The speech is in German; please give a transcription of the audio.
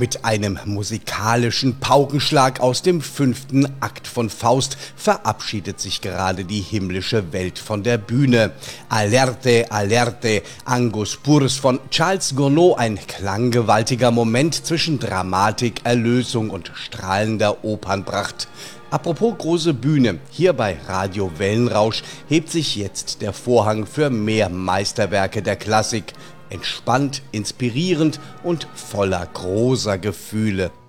Mit einem musikalischen Paukenschlag aus dem 5. Akt von Faust verabschiedet sich gerade die himmlische Welt von der Bühne. Alerte, alerte, Angus Purs von Charles Gounod, ein klanggewaltiger Moment zwischen Dramatik, Erlösung und strahlender Opernpracht. Apropos große Bühne, hier bei Radio Wellenrausch hebt sich jetzt der Vorhang für mehr Meisterwerke der Klassik. Entspannt, inspirierend und voller großer Gefühle.